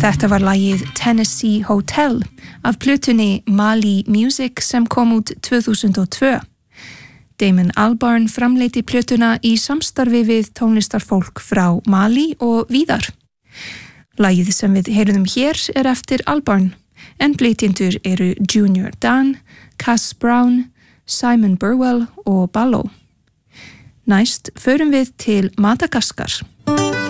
Þetta var lagið Tennessee Hotel af plötunni Mali Music sem kom út 2002. Damon Albarn framleiddi plötuna í samstarfi við tónlistarfólk frá Mali og víðar. Lagið sem við heyrðum hér er eftir Albarn, en flytjendur eru Junior Dan, Cass Brown, Simon Burwell og Ballo. Næst förum við til Madagaskar.